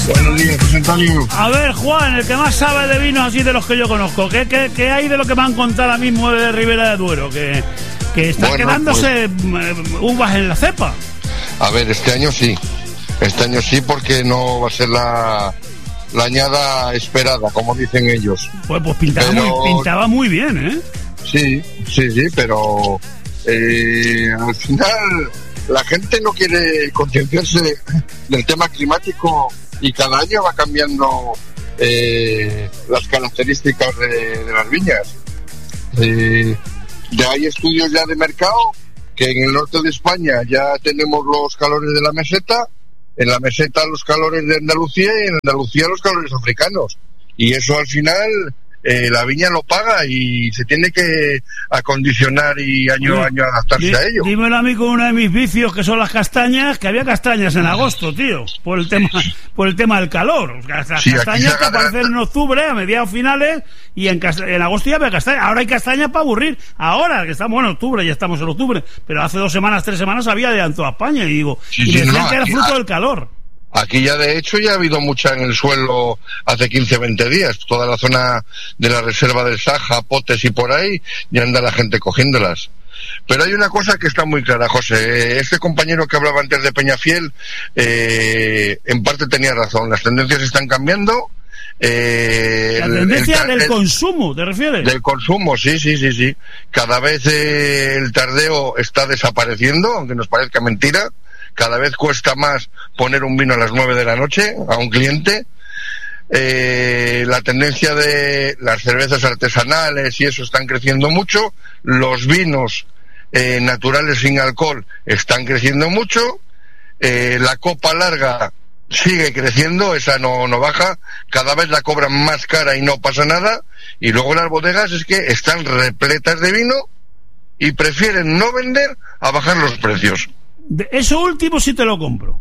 Buenos días, José Antonio. A ver, Juan, el que más sabe de vinos así de los que yo conozco, ¿qué hay de lo que me han contado ahora mismo de Ribera de Duero? Que está quedándose uvas en la cepa. A ver, este año sí, porque no va a ser la añada esperada, como dicen ellos. Pues pintaba muy bien, ¿eh? Sí, pero al final la gente no quiere concienciarse del tema climático y cada año va cambiando las características de las viñas. Ya hay estudios ya de mercado que en el norte de España ya tenemos los calores de la meseta, en la meseta los calores de Andalucía y en Andalucía los calores africanos. Y eso al final la viña lo paga y se tiene que acondicionar y año a año adaptarse a ello. Dímelo a mí con uno de mis vicios, que son las castañas, que había castañas en agosto, tío, por el tema del calor. Las castañas que aparecen en octubre, a mediados finales, y en agosto ya había castañas. Ahora hay castañas para aburrir. Ahora que estamos en octubre, ya estamos en octubre, pero hace 2 semanas, 3 semanas había de en toda España, y digo, y decían que era fruto del calor. Aquí ya de hecho ya ha habido mucha en el suelo hace 15-20 días, toda la zona de la reserva del Saja, Potes y por ahí, ya anda la gente cogiéndolas. Pero hay una cosa que está muy clara, José, este compañero que hablaba antes de Peñafiel, en parte tenía razón, las tendencias están cambiando. La tendencia del consumo, ¿te refieres? Del consumo, sí. Cada vez el tardeo está desapareciendo, aunque nos parezca mentira. Cada vez cuesta más poner un vino a las 9 de la noche a un cliente. La tendencia de las cervezas artesanales y eso están creciendo mucho. Los vinos naturales sin alcohol están creciendo mucho. La copa larga sigue creciendo, esa no baja. Cada vez la cobran más cara y no pasa nada. Y luego las bodegas es que están repletas de vino y prefieren no vender a bajar los precios. Eso último sí te lo compro,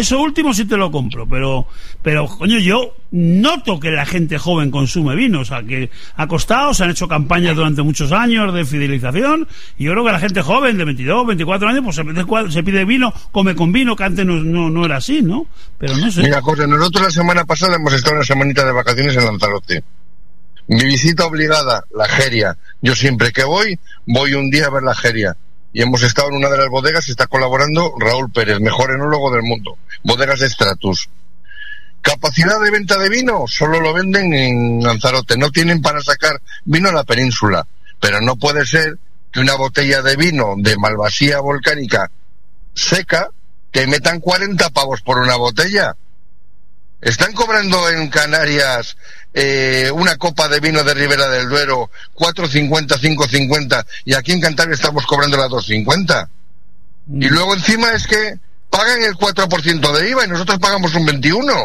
pero coño, yo noto que la gente joven consume vino, o sea, que ha costado, se han hecho campañas durante muchos años de fidelización, y yo creo que la gente joven de 22, 24 años, pues se pide vino, come con vino, que antes no era así, ¿no? Pero no sé. Mira, José, nosotros la semana pasada hemos estado una semanita de vacaciones en Lanzarote. Mi visita obligada, la Jeria. Yo siempre que voy un día a ver la Jeria. Y hemos estado en una de las bodegas, está colaborando Raúl Pérez, mejor enólogo del mundo, Bodegas Stratus. Capacidad de venta de vino, solo lo venden en Lanzarote, no tienen para sacar vino a la península, pero no puede ser que una botella de vino de Malvasía volcánica seca, te metan 40 pavos por una botella. Están cobrando en Canarias una copa de vino de Ribera del Duero 4,50, 5,50 y aquí en Cantabria estamos cobrando la 2,50. Y luego encima es que pagan el 4% de IVA y nosotros pagamos un 21%.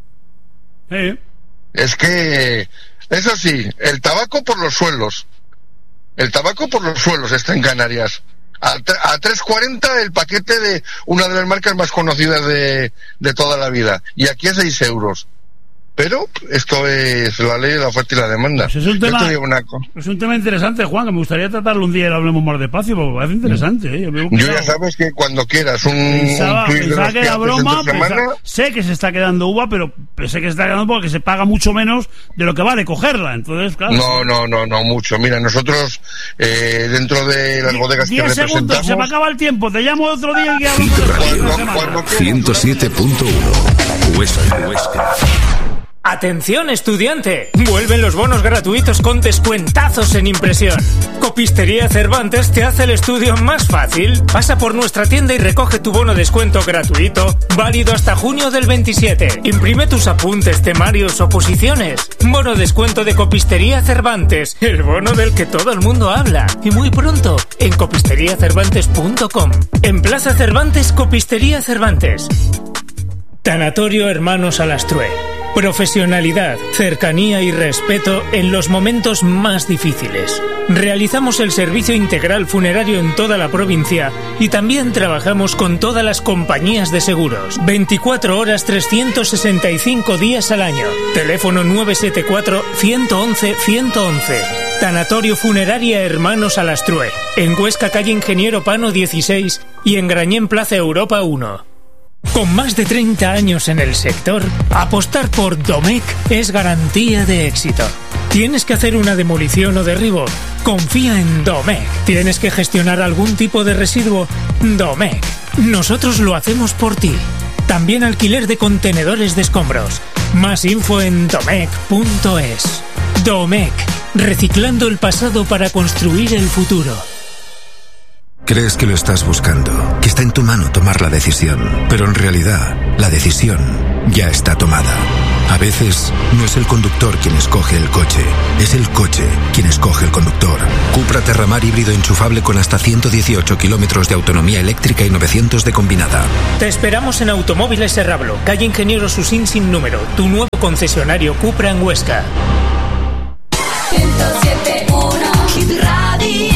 Es que, eso sí, el tabaco por los suelos está en Canarias. A 3,40 el paquete de una de las marcas más conocidas de toda la vida, y aquí a 6 euros. Pero esto es la ley de la oferta y la demanda. Pues es un tema interesante, Juan, que me gustaría tratarlo un día y lo hablemos más despacio, porque me parece interesante. Yo ya sabes que cuando quieras pensaba que era broma, sé que se está quedando uva, pero sé que se está quedando porque se paga mucho menos de lo que vale cogerla. Entonces, claro. No mucho. Mira, nosotros dentro de las bodegas que representamos... 10 segundos, se me acaba el tiempo. Te llamo otro día y hablamos de 107.1 Huesca. ¡Atención, estudiante! Vuelven los bonos gratuitos con descuentazos en impresión. Copistería Cervantes te hace el estudio más fácil. Pasa por nuestra tienda y recoge tu bono descuento gratuito, válido hasta junio del 27. Imprime tus apuntes, temarios o posiciones. Bono descuento de Copistería Cervantes, el bono del que todo el mundo habla. Y muy pronto, en copisteriacervantes.com. En Plaza Cervantes, Copistería Cervantes. Tanatorio Hermanos Alastrue. Profesionalidad, cercanía y respeto en los momentos más difíciles. Realizamos el servicio integral funerario en toda la provincia y también trabajamos con todas las compañías de seguros. 24 horas, 365 días al año. Teléfono 974-111-111. Tanatorio Funeraria Hermanos Alastrue. En Huesca, calle Ingeniero Pano 16 y en Grañén, Plaza Europa 1. Con más de 30 años en el sector, apostar por Domecq es garantía de éxito. ¿Tienes que hacer una demolición o derribo? Confía en Domecq. ¿Tienes que gestionar algún tipo de residuo? Domecq. Nosotros lo hacemos por ti. También alquiler de contenedores de escombros. Más info en domecq.es. Domecq. Reciclando el pasado para construir el futuro. Crees que lo estás buscando, que está en tu mano tomar la decisión, pero en realidad la decisión ya está tomada. A veces no es el conductor quien escoge el coche, es el coche quien escoge el conductor. Cupra Terramar híbrido enchufable con hasta 118 kilómetros de autonomía eléctrica y 900 de combinada. Te esperamos en Automóviles Serrablo, calle Ingeniero Susín sin número, tu nuevo concesionario Cupra en Huesca. 107.1 Hit Radio.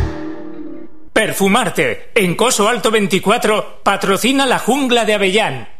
Perfumarte. En Coso Alto 24 patrocina la Jungla de Avellán.